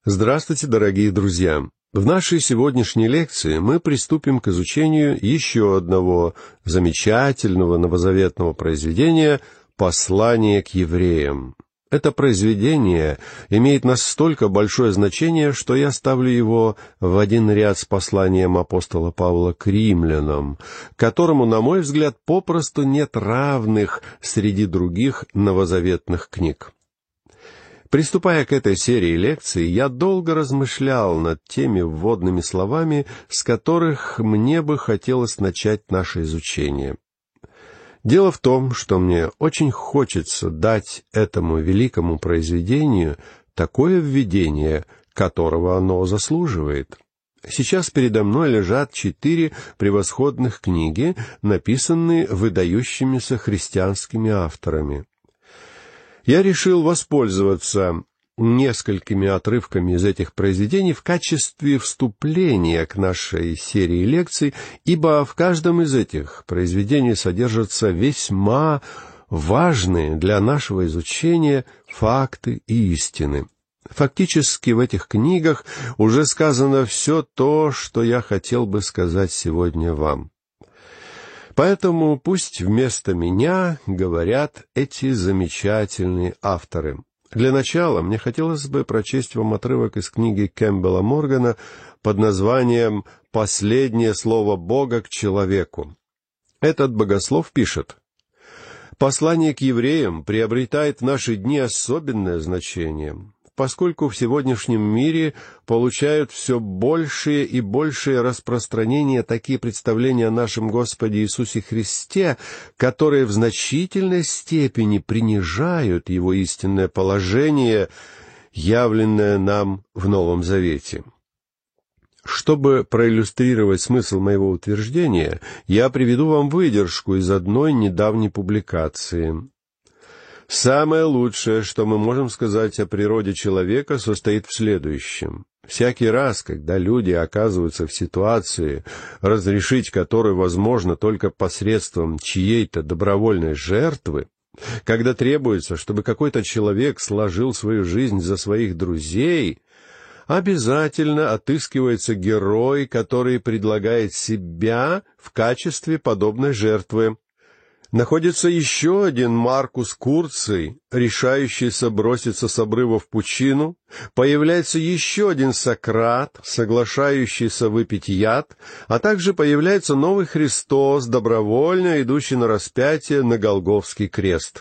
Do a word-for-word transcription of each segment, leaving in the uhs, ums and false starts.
Здравствуйте, дорогие друзья! В нашей сегодняшней лекции мы приступим к изучению еще одного замечательного новозаветного произведения «Послание к евреям». Это произведение имеет настолько большое значение, что я ставлю его в один ряд с посланием апостола Павла к римлянам, которому, на мой взгляд, попросту нет равных среди других новозаветных книг. Приступая к этой серии лекций, я долго размышлял над теми вводными словами, с которых мне бы хотелось начать наше изучение. Дело в том, что мне очень хочется дать этому великому произведению такое введение, которого оно заслуживает. Сейчас передо мной лежат четыре превосходных книги, написанные выдающимися христианскими авторами. Я решил воспользоваться несколькими отрывками из этих произведений в качестве вступления к нашей серии лекций, ибо в каждом из этих произведений содержатся весьма важные для нашего изучения факты и истины. Фактически в этих книгах уже сказано все то, что я хотел бы сказать сегодня вам. Поэтому пусть вместо меня говорят эти замечательные авторы. Для начала мне хотелось бы прочесть вам отрывок из книги Кэмпбелла Моргана под названием «Последнее слово Бога к человеку». Этот богослов пишет: «Послание к евреям приобретает в наши дни особенное значение, поскольку в сегодняшнем мире получают все большее и большее распространение такие представления о нашем Господе Иисусе Христе, которые в значительной степени принижают Его истинное положение, явленное нам в Новом Завете». Чтобы проиллюстрировать смысл моего утверждения, я приведу вам выдержку из одной недавней публикации. Самое лучшее, что мы можем сказать о природе человека, состоит в следующем. Всякий раз, когда люди оказываются в ситуации, разрешить которую возможно только посредством чьей-то добровольной жертвы, когда требуется, чтобы какой-то человек сложил свою жизнь за своих друзей, обязательно отыскивается герой, который предлагает себя в качестве подобной жертвы. Находится еще один Маркус Курций, решающийся броситься с обрыва в пучину, появляется еще один Сократ, соглашающийся выпить яд, а также появляется новый Христос, добровольно идущий на распятие на Голгофский крест.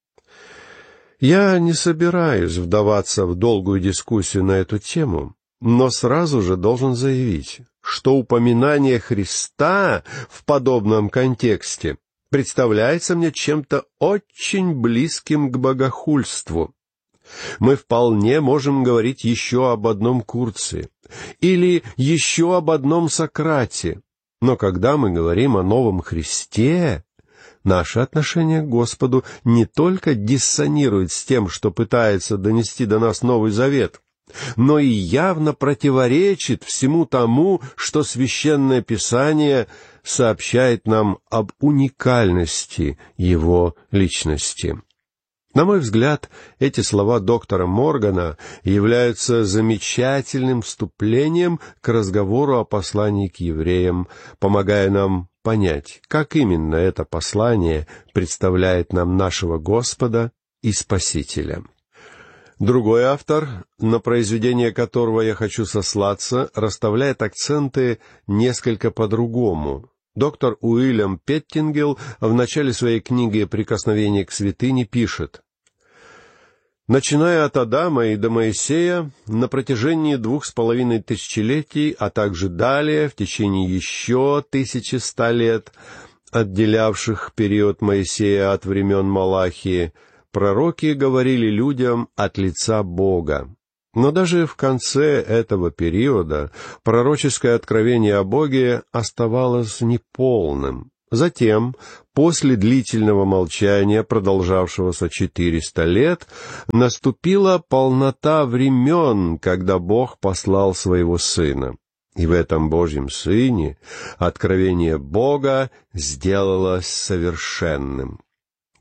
Я не собираюсь вдаваться в долгую дискуссию на эту тему, но сразу же должен заявить, что упоминание Христа в подобном контексте представляется мне чем-то очень близким к богохульству. Мы вполне можем говорить еще об одном Курции или еще об одном Сократе, но когда мы говорим о новом Христе, наше отношение к Господу не только диссонирует с тем, что пытается донести до нас Новый Завет, но и явно противоречит всему тому, что Священное Писание сообщает нам об уникальности Его личности. На мой взгляд, эти слова доктора Моргана являются замечательным вступлением к разговору о послании к евреям, помогая нам понять, как именно это послание представляет нам нашего Господа и Спасителя. Другой автор, на произведение которого я хочу сослаться, расставляет акценты несколько по-другому. Доктор Уильям Петтингел в начале своей книги «Прикосновение к святыне» пишет: «Начиная от Адама и до Моисея, на протяжении двух с половиной тысячелетий, а также далее, в течение еще тысячи ста лет, отделявших период Моисея от времен Малахии, пророки говорили людям от лица Бога. Но даже в конце этого периода пророческое откровение о Боге оставалось неполным. Затем, после длительного молчания, продолжавшегося четыреста лет, наступила полнота времен, когда Бог послал Своего Сына. И в этом Божьем Сыне откровение Бога сделалось совершенным».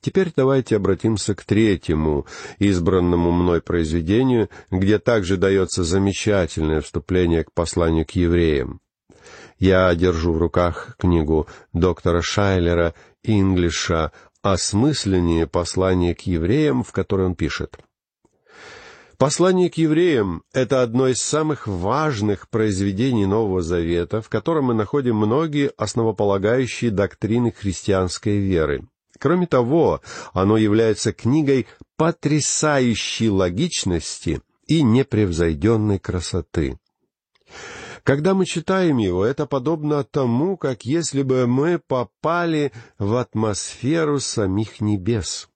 Теперь давайте обратимся к третьему избранному мной произведению, где также дается замечательное вступление к посланию к евреям. Я держу в руках книгу доктора Шайлера Инглиша «Осмысление послания к евреям», в которой он пишет: «Послание к евреям — это одно из самых важных произведений Нового Завета, в котором мы находим многие основополагающие доктрины христианской веры. Кроме того, оно является книгой потрясающей логичности и непревзойденной красоты. Когда мы читаем его, это подобно тому, как если бы мы попали в атмосферу самих небес.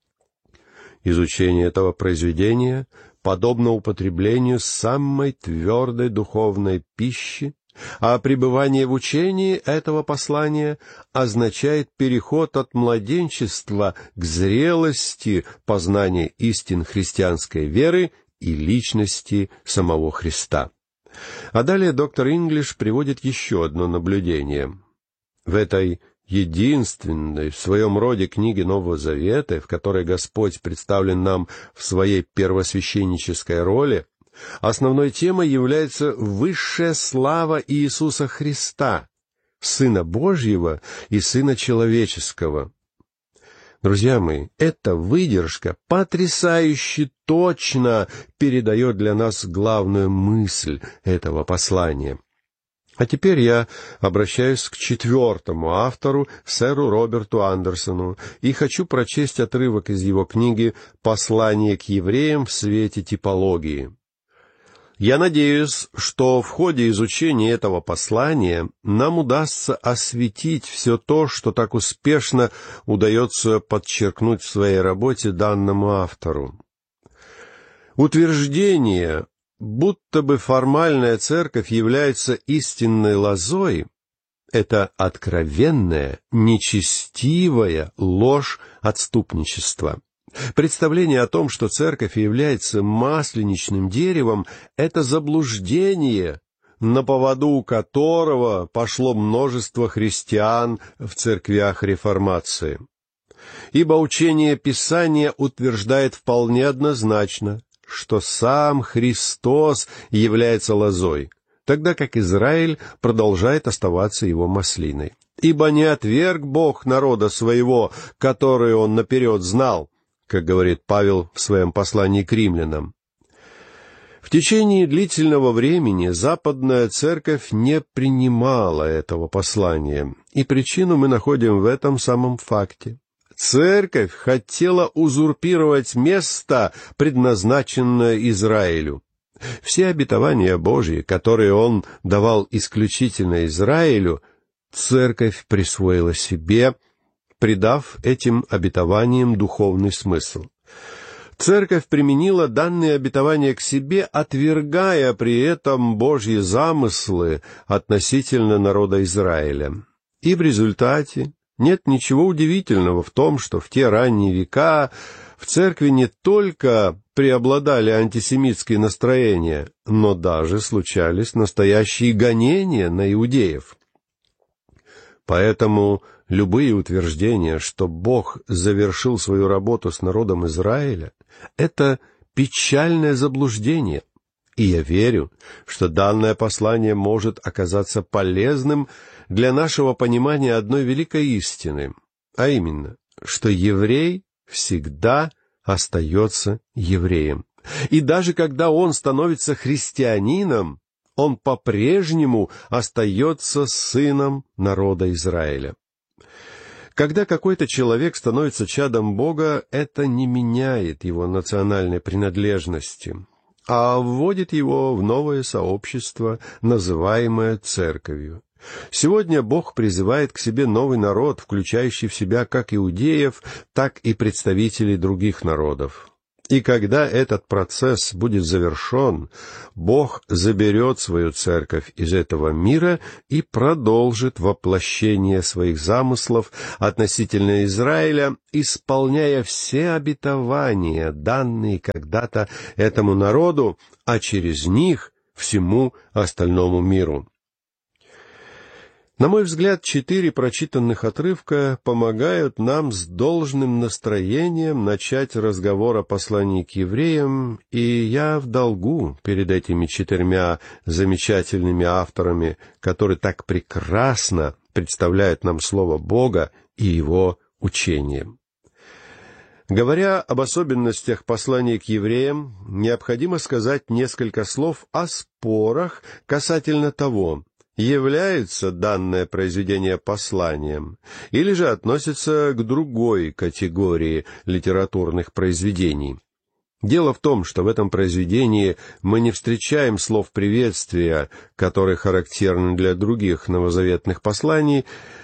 Изучение этого произведения подобно употреблению самой твердой духовной пищи, а пребывание в учении этого послания означает переход от младенчества к зрелости познания истин христианской веры и личности самого Христа». А далее доктор Инглиш приводит еще одно наблюдение. В этой единственной в своем роде книге Нового Завета, в которой Господь представлен нам в своей первосвященнической роли, основной темой является высшая слава Иисуса Христа, Сына Божьего и Сына Человеческого. Друзья мои, эта выдержка потрясающе точно передает для нас главную мысль этого послания. А теперь я обращаюсь к четвертому автору, сэру Роберту Андерсону, и хочу прочесть отрывок из его книги «Послание к евреям в свете типологии». Я надеюсь, что в ходе изучения этого послания нам удастся осветить все то, что так успешно удается подчеркнуть в своей работе данному автору. Утверждение, будто бы формальная церковь является истинной лозой, это откровенная, нечестивая ложь отступничества. Представление о том, что церковь является масленичным деревом, это заблуждение, на поводу у которого пошло множество христиан в церквях реформации. Ибо учение Писания утверждает вполне однозначно, что сам Христос является лозой, тогда как Израиль продолжает оставаться его маслиной. Ибо не отверг Бог народа своего, который он наперед знал, как говорит Павел в своем послании к римлянам. В течение длительного времени Западная Церковь не принимала этого послания, и причину мы находим в этом самом факте. Церковь хотела узурпировать место, предназначенное Израилю. Все обетования Божьи, которые Он давал исключительно Израилю, Церковь присвоила себе, придав этим обетованиям духовный смысл. Церковь применила данные обетования к себе, отвергая при этом Божьи замыслы относительно народа Израиля. И в результате нет ничего удивительного в том, что в те ранние века в церкви не только преобладали антисемитские настроения, но даже случались настоящие гонения на иудеев. Поэтому любые утверждения, что Бог завершил свою работу с народом Израиля, это печальное заблуждение. И я верю, что данное послание может оказаться полезным для нашего понимания одной великой истины, а именно, что еврей всегда остается евреем. И даже когда он становится христианином, он по-прежнему остается сыном народа Израиля. Когда какой-то человек становится чадом Бога, это не меняет его национальной принадлежности, а вводит его в новое сообщество, называемое церковью. Сегодня Бог призывает к себе новый народ, включающий в себя как иудеев, так и представителей других народов. И когда этот процесс будет завершен, Бог заберет свою церковь из этого мира и продолжит воплощение своих замыслов относительно Израиля, исполняя все обетования, данные когда-то этому народу, а через них всему остальному миру. На мой взгляд, четыре прочитанных отрывка помогают нам с должным настроением начать разговор о послании к евреям, и я в долгу перед этими четырьмя замечательными авторами, которые так прекрасно представляют нам Слово Бога и Его учение. Говоря об особенностях послания к евреям, необходимо сказать несколько слов о спорах касательно того, является данное произведение посланием, или же относится к другой категории литературных произведений. Дело в том, что в этом произведении мы не встречаем слов приветствия, которые характерны для других новозаветных посланий,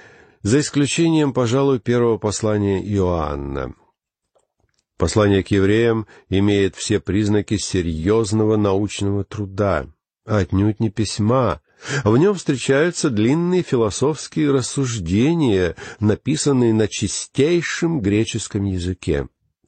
за исключением, пожалуй, первого послания Иоанна. Послание к евреям имеет все признаки серьезного научного труда, отнюдь не письма. В нем встречаются длинные философские рассуждения, написанные на чистейшем греческом языке.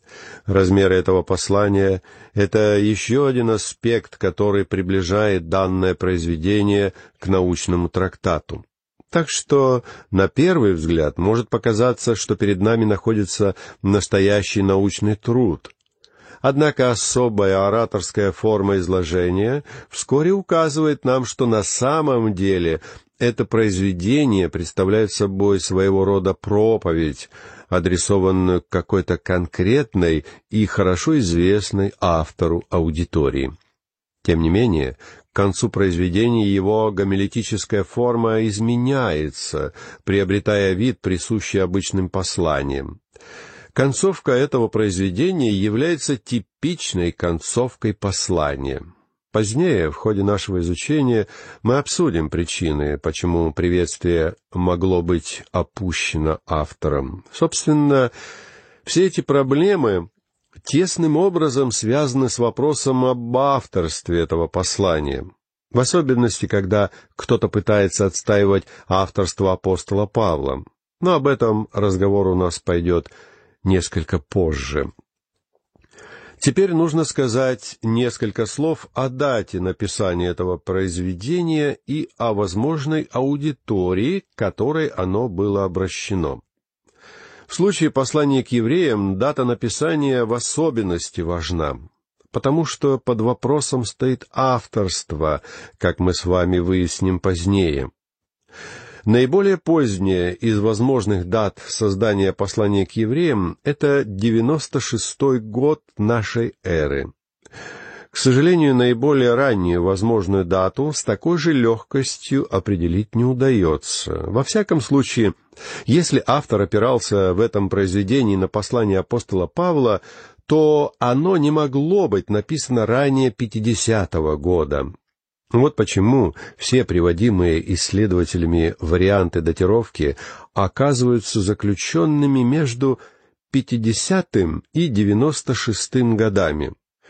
Размеры этого послания — это еще один аспект, который приближает данное произведение к научному трактату. Так что, на первый взгляд, может показаться, что перед нами находится настоящий научный труд. Однако особая ораторская форма изложения вскоре указывает нам, что на самом деле это произведение представляет собой своего рода проповедь, адресованную к какой-то конкретной и хорошо известной автору аудитории. Тем не менее, к концу произведения его гомилетическая форма изменяется, приобретая вид, присущий обычным посланиям. Концовка этого произведения является типичной концовкой послания. Позднее, в ходе нашего изучения, мы обсудим причины, почему приветствие могло быть опущено автором. Собственно, все эти проблемы тесным образом связаны с вопросом об авторстве этого послания, в особенности, когда кто-то пытается отстаивать авторство апостола Павла. Но об этом разговор у нас пойдет несколько позже. Теперь нужно сказать несколько слов о дате написания этого произведения и о возможной аудитории, к которой оно было обращено. В случае послания к евреям дата написания в особенности важна, потому что под вопросом стоит авторство, как мы с вами выясним позднее. Наиболее поздняя из возможных дат создания послания к евреям — это девяносто шестой год нашей эры. К сожалению, наиболее раннюю возможную дату с такой же легкостью определить не удается. Во всяком случае, если автор опирался в этом произведении на послание апостола Павла, то оно не могло быть написано ранее пятидесятого года. Вот почему все приводимые исследователями варианты датировки оказываются заключенными между пятидесятым и девяносто шестым годами.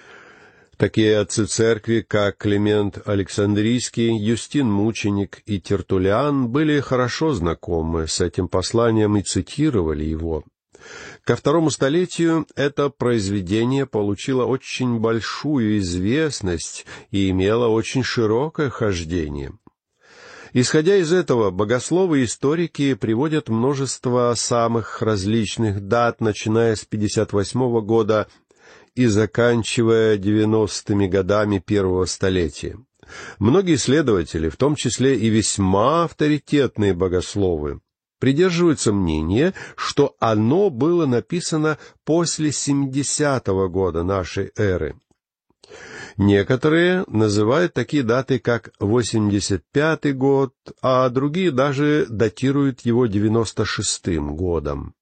Такие отцы церкви, как Климент Александрийский, Юстин Мученик и Тертуллиан, были хорошо знакомы с этим посланием и цитировали его. Ко второму столетию это произведение получило очень большую известность и имело очень широкое хождение. Исходя из этого, богословы и историки приводят множество самых различных дат, начиная с пятьдесят восьмого года и заканчивая девяностыми годами первого столетия. Многие исследователи, в том числе и весьма авторитетные богословы, придерживаются мнения, что оно было написано после семидесятого года нашей эры. Некоторые называют такие даты, как восемьдесят пятый год, а другие даже датируют его девяносто шестым годом.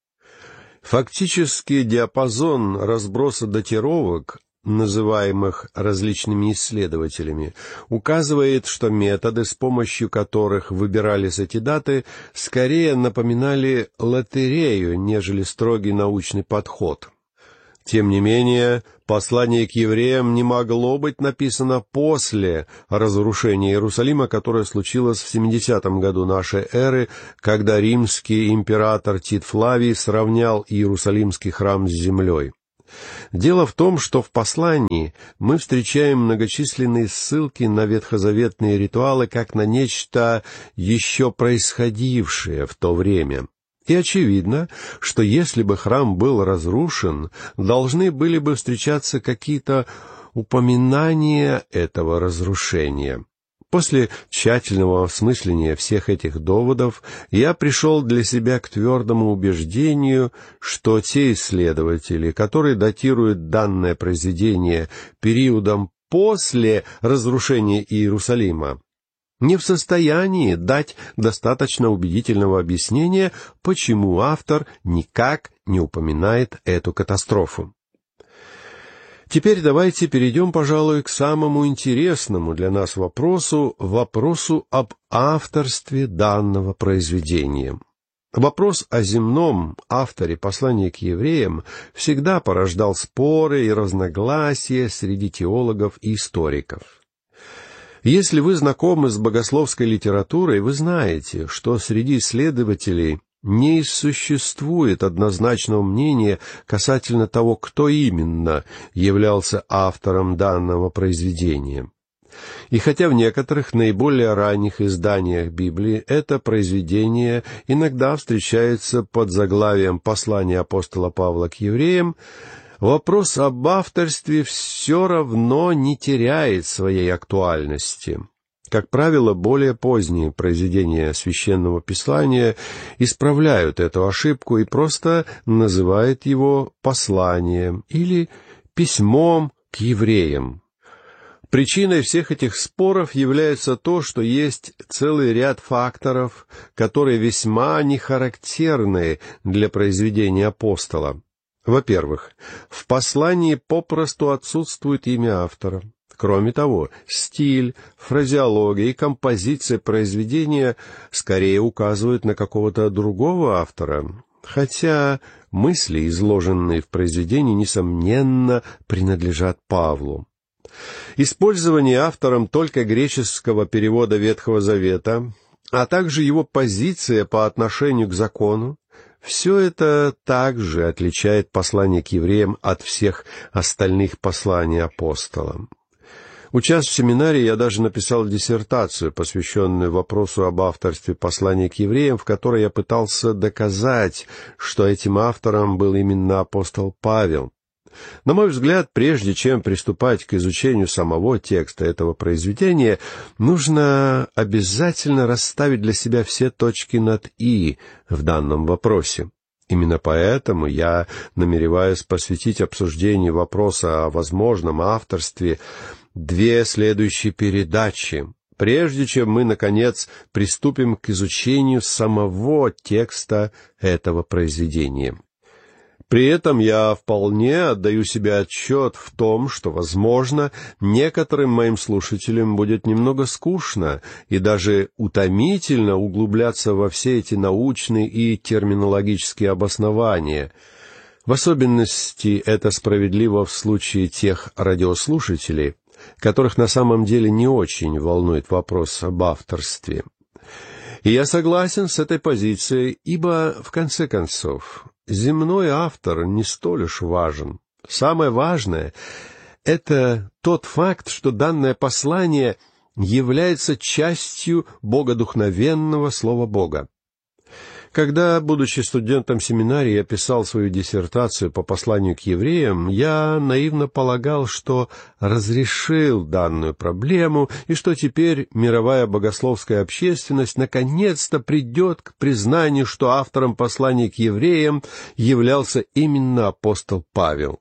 Фактически диапазон разброса датировок, называемых различными исследователями, указывает, что методы, с помощью которых выбирались эти даты, скорее напоминали лотерею, нежели строгий научный подход. Тем не менее, послание к евреям не могло быть написано после разрушения Иерусалима, которое случилось в семидесятом году нашей эры, когда римский император Тит Флавий сравнял Иерусалимский храм с землей. Дело в том, что в послании мы встречаем многочисленные ссылки на ветхозаветные ритуалы как на нечто еще происходившее в то время. И очевидно, что если бы храм был разрушен, должны были бы встречаться какие-то упоминания этого разрушения. После тщательного осмысления всех этих доводов я пришел для себя к твердому убеждению, что те исследователи, которые датируют данное произведение периодом после разрушения Иерусалима, не в состоянии дать достаточно убедительного объяснения, почему автор никак не упоминает эту катастрофу. Теперь давайте перейдем, пожалуй, к самому интересному для нас вопросу, вопросу об авторстве данного произведения. Вопрос о земном авторе послания к евреям всегда порождал споры и разногласия среди теологов и историков. Если вы знакомы с богословской литературой, вы знаете, что среди исследователей не существует однозначного мнения касательно того, кто именно являлся автором данного произведения. И хотя в некоторых наиболее ранних изданиях Библии это произведение иногда встречается под заглавием «Послание апостола Павла к евреям», вопрос об авторстве все равно не теряет своей актуальности. Как правило, более поздние произведения Священного Писания исправляют эту ошибку и просто называют его посланием или письмом к евреям. Причиной всех этих споров является то, что есть целый ряд факторов, которые весьма не характерны для произведения апостола. Во-первых, в послании попросту отсутствует имя автора. Кроме того, стиль, фразеология и композиция произведения скорее указывают на какого-то другого автора, хотя мысли, изложенные в произведении, несомненно, принадлежат Павлу. Использование автором только греческого перевода Ветхого Завета, а также его позиция по отношению к закону, все это также отличает послание к евреям от всех остальных посланий апостола. Учась в семинарии, я даже написал диссертацию, посвященную вопросу об авторстве послания к евреям, в которой я пытался доказать, что этим автором был именно апостол Павел. На мой взгляд, прежде чем приступать к изучению самого текста этого произведения, нужно обязательно расставить для себя все точки над «и» в данном вопросе. Именно поэтому я намереваюсь посвятить обсуждению вопроса о возможном авторстве две следующие передачи, прежде чем мы, наконец, приступим к изучению самого текста этого произведения. При этом я вполне отдаю себе отчет в том, что, возможно, некоторым моим слушателям будет немного скучно и даже утомительно углубляться во все эти научные и терминологические обоснования. В особенности это справедливо в случае тех радиослушателей, которых на самом деле не очень волнует вопрос об авторстве. И я согласен с этой позицией, ибо, в конце концов, земной автор не столь уж важен. Самое важное — это тот факт, что данное послание является частью богодухновенного Слова Бога. Когда, будучи студентом семинарии, я писал свою диссертацию по посланию к евреям, я наивно полагал, что разрешил данную проблему и что теперь мировая богословская общественность наконец-то придет к признанию, что автором послания к евреям являлся именно апостол Павел.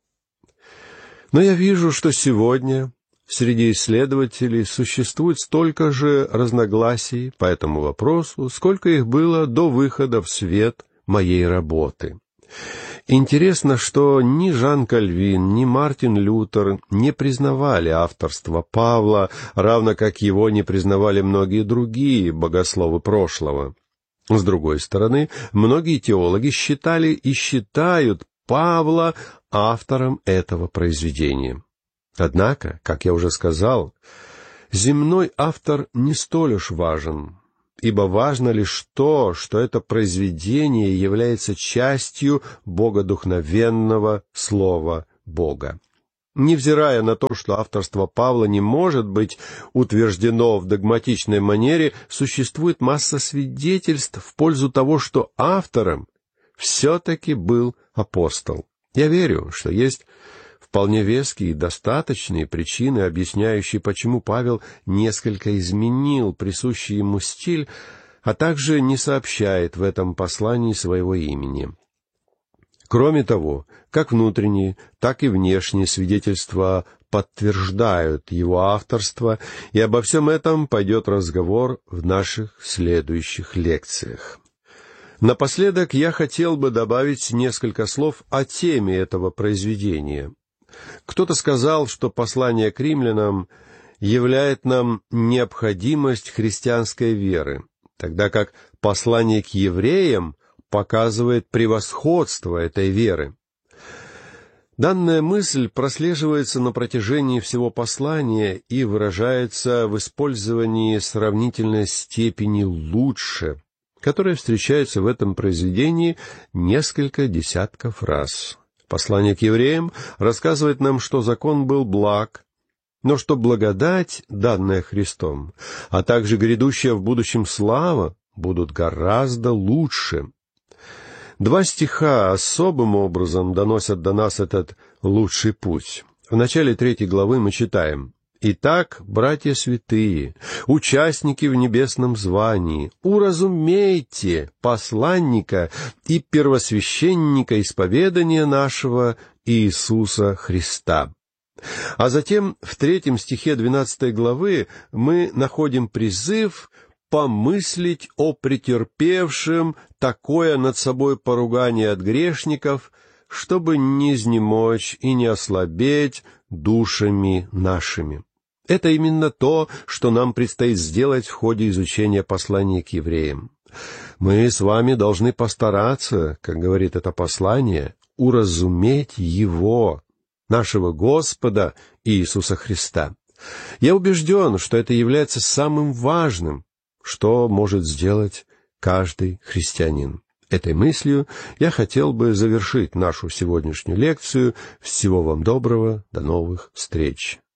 Но я вижу, что сегодня среди исследователей существует столько же разногласий по этому вопросу, сколько их было до выхода в свет моей работы. Интересно, что ни Жан Кальвин, ни Мартин Лютер не признавали авторство Павла, равно как его не признавали многие другие богословы прошлого. С другой стороны, многие теологи считали и считают Павла автором этого произведения. Однако, как я уже сказал, земной автор не столь уж важен, ибо важно лишь то, что это произведение является частью богодухновенного Слова Бога. Невзирая на то, что авторство Павла не может быть утверждено в догматичной манере, существует масса свидетельств в пользу того, что автором все-таки был апостол. Я верю, что есть вполне веские и достаточные причины, объясняющие, почему Павел несколько изменил присущий ему стиль, а также не сообщает в этом послании своего имени. Кроме того, как внутренние, так и внешние свидетельства подтверждают его авторство, и обо всем этом пойдет разговор в наших следующих лекциях. Напоследок я хотел бы добавить несколько слов о теме этого произведения. Кто-то сказал, что послание к римлянам являет нам необходимость христианской веры, тогда как послание к евреям показывает превосходство этой веры. Данная мысль прослеживается на протяжении всего послания и выражается в использовании сравнительной степени «лучше», которая встречается в этом произведении несколько десятков раз. Послание к евреям рассказывает нам, что закон был благ, но что благодать, данная Христом, а также грядущая в будущем слава, будут гораздо лучше. Два стиха особым образом доносят до нас этот лучший путь. В начале третьей главы мы читаем: «Итак, братья святые, участники в небесном звании, уразумейте посланника и первосвященника исповедания нашего Иисуса Христа». А затем в третьем стихе двенадцатой главы мы находим призыв помыслить о претерпевшем такое над собой поругание от грешников, чтобы не изнемочь и не ослабеть душами нашими. Это именно то, что нам предстоит сделать в ходе изучения послания к евреям. Мы с вами должны постараться, как говорит это послание, уразуметь Его, нашего Господа Иисуса Христа. Я убежден, что это является самым важным, что может сделать каждый христианин. Этой мыслью я хотел бы завершить нашу сегодняшнюю лекцию. Всего вам доброго, до новых встреч.